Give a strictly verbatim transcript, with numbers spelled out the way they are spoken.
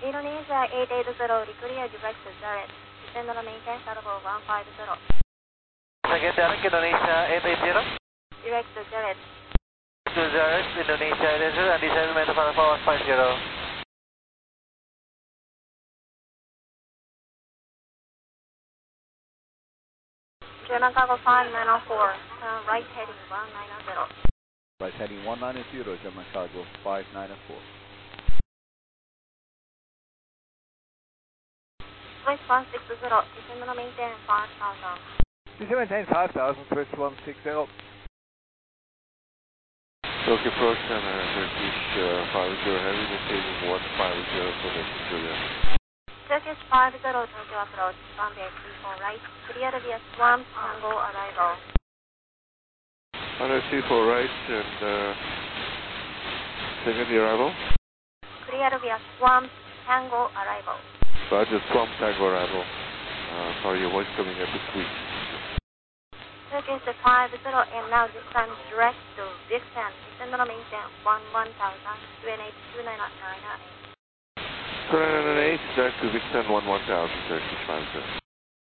Indonesia eight eight zero, declare direct to Zaret. Descend on maintain Starboard one five zero. Second direct Indonesia eight eight zero. Direct to Zaret. To Zaret, Indonesia eight eight zero, and descend maintain Alpha one five zero. German cargo five nine four, uh, right heading one nine zero. Right heading one nine zero, German cargo five nine four. Swiss one six zero, descend on maintain five thousand. Descend maintain five thousand, Swiss one six zero. Tokyo approach and uh, Turkish uh, five zero heavy, receiving one five zero for the Julia. Turkish five zero, Tokyo approach, runway three four right, clear via Swamp, Tango arrival. Runway three four right and uh, second arrival. Clear via Swamp, Tango arrival. Roger, Swamp Tango arrival. Uh, sorry, your voice coming a bit weak. Turkish five zero, and now this time direct to Vixen, descend on maintain one one thousand, two eight two nine nine eight. two nine nine eight, direct to Vixen one one thousand, Turkish five zero.